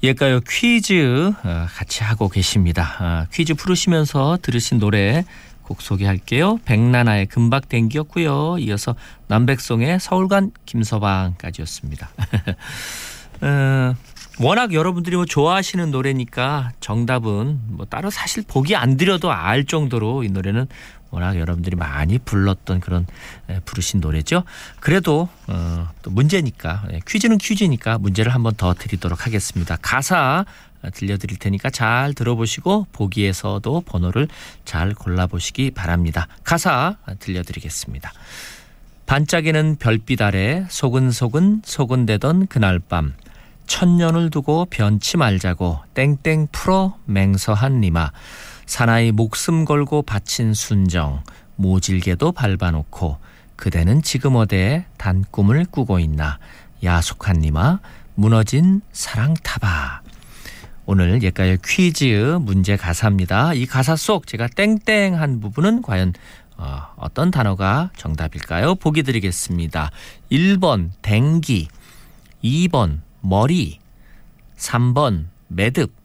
옛가요 퀴즈 같이 하고 계십니다. 퀴즈 풀으시면서 들으신 노래 곡 소개할게요. 백나나의 금박댕기였고요. 이어서 남백송의 서울간 김서방까지였습니다. 워낙 여러분들이 좋아하시는 노래니까 정답은 따로 사실 보기 안 드려도 알 정도로 이 노래는 워낙 여러분들이 많이 불렀던 그런 부르신 노래죠. 그래도 또 문제니까 퀴즈는 퀴즈니까 문제를 한번 더 드리도록 하겠습니다. 가사 들려드릴 테니까 잘 들어보시고 보기에서도 번호를 잘 골라보시기 바랍니다. 가사 들려드리겠습니다. 반짝이는 별빛 아래 소근소근 소근대던 그날 밤 천년을 두고 변치 말자고 땡땡 풀어 맹서한 니마 사나이 목숨 걸고 바친 순정 모질게도 밟아놓고 그대는 지금 어디에 단 꿈을 꾸고 있나 야속한 니마 무너진 사랑 타봐. 오늘 옛가요 퀴즈 문제 가사입니다. 이 가사 속 제가 땡땡한 부분은 과연 어떤 단어가 정답일까요? 보기 드리겠습니다. 1번 댕기, 2번 머리, 3번 매듭,